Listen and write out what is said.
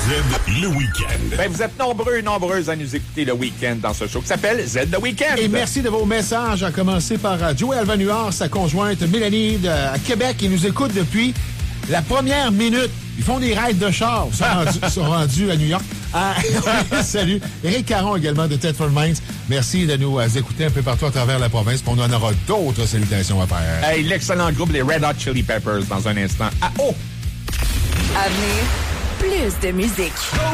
Z le week-end. Ben, vous êtes nombreuses à nous écouter le week-end dans ce show qui s'appelle Z le week-end. Et merci de vos messages, à commencer par Joey Alvanuard, sa conjointe Mélanie à Québec, qui nous écoute depuis la première minute. Ils font des raids de char. Ils sont rendus à New York. Salut. Éric Caron également de Thetford Mines. Merci de nous écouter un peu partout à travers la province. On en aura d'autres salutations à faire. Hey, l'excellent groupe des Red Hot Chili Peppers dans un instant. Ah, oh! À venir, plus de musique.